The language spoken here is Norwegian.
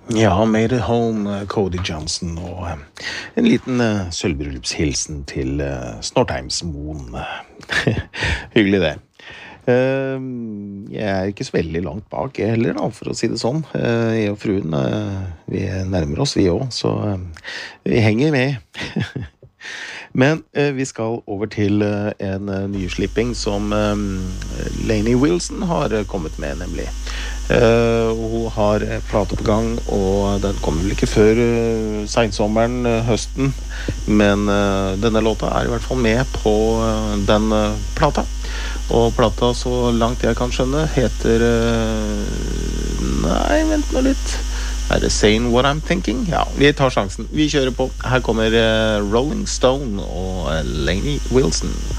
Ja, Made it home, Cody Johnson, og en liten sølvbryllupshilsen til Snortheimsmoen. Hyggelig det. Jeg er ikke så veldig langt bak heller, da, for å si det sånn. Jeg og fruen, vi nærmer oss, vi også, så vi henger med. Men vi skal over til en nyslipping som Lainey Wilson har kommet med, nemlig. Hun har plate på gang, og den kommer vel ikke før sensommeren, høsten, men denne låta er i hvert fall med på den plata. Og plata, så langt jeg kan skjønne, heter nei, vent nå litt. Er det Saying What I'm Thinking? Ja, vi tar sjansen. Vi kjører på. Her kommer Rolling Stone og Lainey Wilson.